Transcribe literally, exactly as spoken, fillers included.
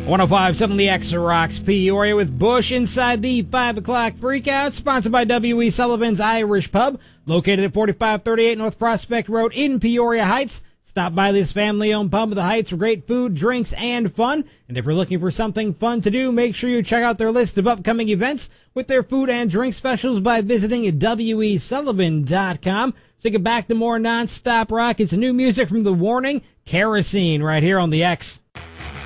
one oh five point seven The X rocks Peoria with Bush inside the five o'clock Freakout, sponsored by W E. Sullivan's Irish Pub, located at forty-five thirty-eight North Prospect Road in Peoria Heights. Stop by this family-owned pub of the Heights for great food, drinks, and fun. And if you're looking for something fun to do, make sure you check out their list of upcoming events with their food and drink specials by visiting W E Sullivan dot com. So get back to more non-stop rock. It's new music from The Warning, Kerosene, right here on The X.